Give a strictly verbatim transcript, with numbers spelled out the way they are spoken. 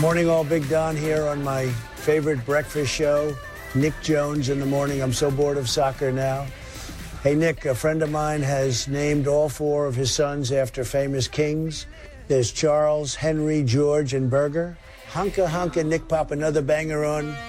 Morning, all. Big Don here on my favorite breakfast show, Nick Jones in the morning. I'm so bored of soccer now. Hey, Nick, a friend of mine has named all four of his sons after famous kings. There's Charles, Henry, George, and Berger. Hunka Hunka, Nick, pop another banger on.